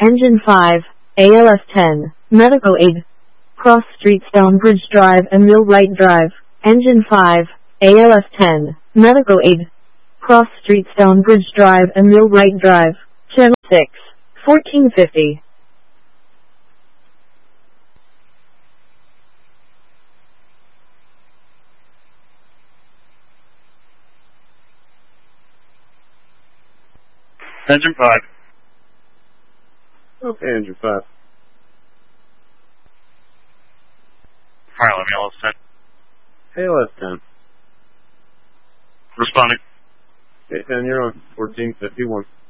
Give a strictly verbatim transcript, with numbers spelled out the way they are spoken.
Engine five, A L S ten, Medical Aid. Cross Street Stonebridge Drive and Millwright Drive. Engine five, A L S ten, Medical Aid. Cross Street Stonebridge Drive and Millwright Drive. Channel six, fourteen fifty. Engine five. Okay, Engine five. Alright, let me L S ten. A L S ten. Responding. Okay, ten, you're on fourteen fifty-one.